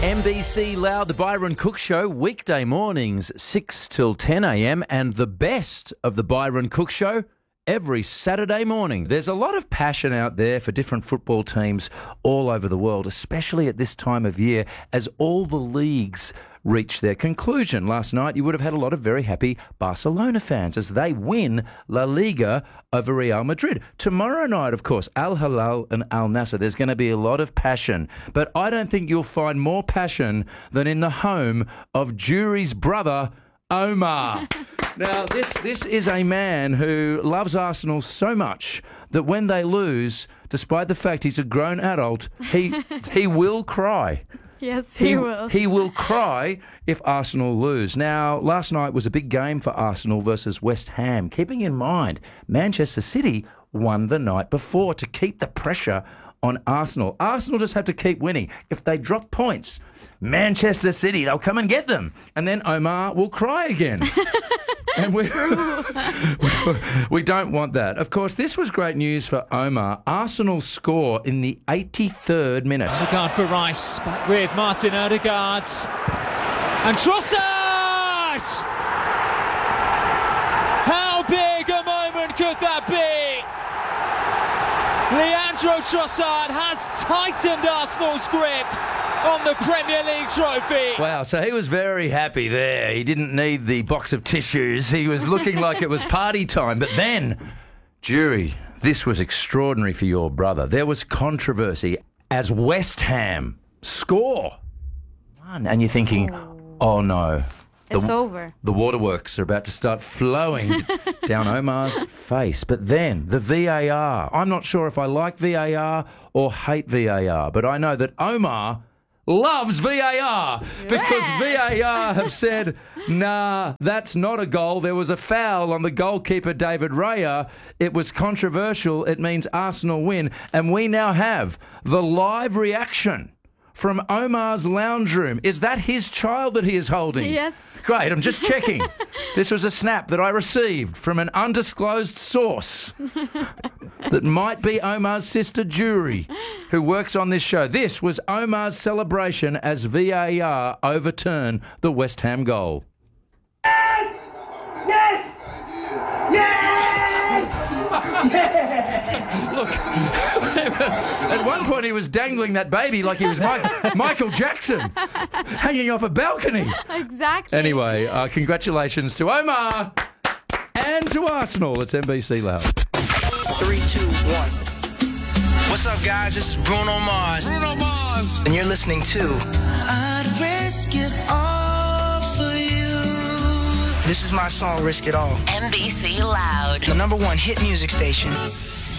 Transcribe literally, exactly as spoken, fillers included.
M B C Loud, the Byron Cook Show, weekday mornings, six till ten a m, and the best of the Byron Cook Show every Saturday morning. There's a lot of passion out there for different football teams all over the world, especially at this time of year as all the leagues reach their conclusion. Last night, you would have had a lot of very happy Barcelona fans as they win La Liga over Real Madrid. Tomorrow night, of course, Al Hilal and Al Nassr, there's going to be a lot of passion. But I don't think you'll find more passion than in the home of Jury's brother, Omar. Now, this this is a man who loves Arsenal so much that when they lose, despite the fact he's a grown adult, he he will cry. Yes, he, he will. He will cry if Arsenal lose. Now, last night was a big game for Arsenal versus West Ham. Keeping in mind, Manchester City won the night before to keep the pressure on Arsenal. Arsenal just have to keep winning. If they drop points, Manchester City, they'll come and get them. And then Omar will cry again. And we, we don't want that. Of course, this was great news for Omar. Arsenal score in the eighty-third minute. Odegaard for Rice, back with Martin Odegaard. And Trossard! How big a moment could that be? Leandro Trossard has tightened Arsenal's grip on the Premier League trophy. Wow, so he was very happy there. He didn't need the box of tissues. He was looking like it was party time. But then, Jury, this was extraordinary for your brother. There was controversy as West Ham score one. And you're thinking, oh, oh no. The, it's over. The waterworks are about to start flowing down Omar's face. But then, the V A R. I'm not sure if I like V A R or hate V A R, but I know that Omar loves V A R because Yeah. V A R have said, nah, that's not a goal. There was a foul on the goalkeeper, David Raya. It was controversial. It means Arsenal win. And we now have the live reaction from Omar's lounge room. Is that his child that he is holding? Yes. Great, I'm just checking. This was a snap that I received from an undisclosed source that might be Omar's sister Jury, who works on this show. This was Omar's celebration as V A R overturned the West Ham goal. Yes! Yes! Yes! Look, at one point he was dangling that baby like he was Mike, Michael Jackson, hanging off a balcony. Exactly. Anyway, uh, congratulations to Omar and to Arsenal. It's M B C Loud. Three, two, one. What's up, guys? This is Bruno Mars. Bruno Mars. And you're listening to I'd Risk It All for You. This is my song, Risk It All. M B C Loud. The number one hit music station.